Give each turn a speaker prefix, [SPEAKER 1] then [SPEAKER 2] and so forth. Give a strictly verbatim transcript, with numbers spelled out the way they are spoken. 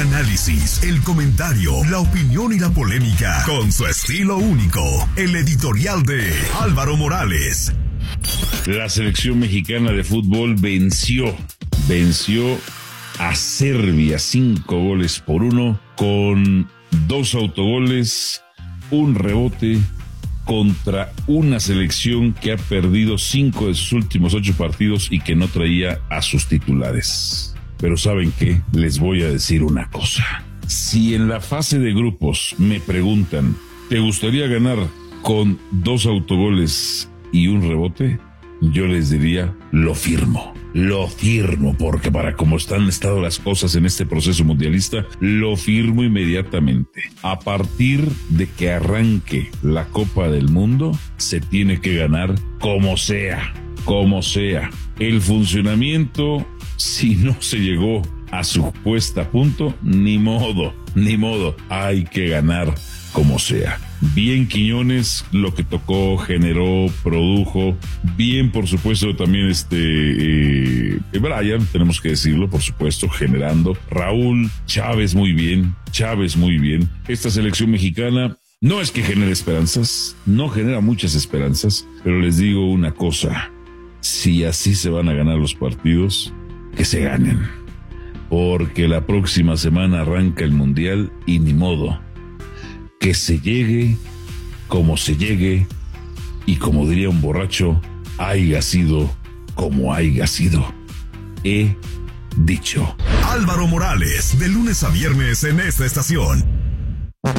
[SPEAKER 1] análisis, el comentario, la opinión y la polémica, con su estilo único, el editorial de Álvaro Morales.
[SPEAKER 2] La selección mexicana de fútbol venció, venció a Serbia cinco goles por uno, con dos autogoles, un rebote, contra una selección que ha perdido cinco de sus últimos ocho partidos y que no traía a sus titulares. Pero ¿saben qué? Les voy a decir una cosa. Si en la fase de grupos me preguntan, ¿te gustaría ganar con dos autogoles y un rebote? Yo les diría, lo firmo. Lo firmo, porque para cómo están estado las cosas en este proceso mundialista, lo firmo inmediatamente. A partir de que arranque la Copa del Mundo, se tiene que ganar como sea, como sea. El funcionamiento, si no se llegó a su puesta a punto, ni modo, ni modo. Hay que ganar como sea. Bien Quiñones, lo que tocó, generó, produjo. Bien, por supuesto, también este eh, Brian, tenemos que decirlo, por supuesto, generando. Raúl, Chávez muy bien, Chávez muy bien. Esta selección mexicana no es que genere esperanzas, no genera muchas esperanzas, pero les digo una cosa, si así se van a ganar los partidos, que se ganen. Porque la próxima semana arranca el Mundial y ni modo. Que se llegue como se llegue y como diría un borracho, haya sido como haya sido. He dicho.
[SPEAKER 1] Álvaro Morales, de lunes a viernes en esta estación.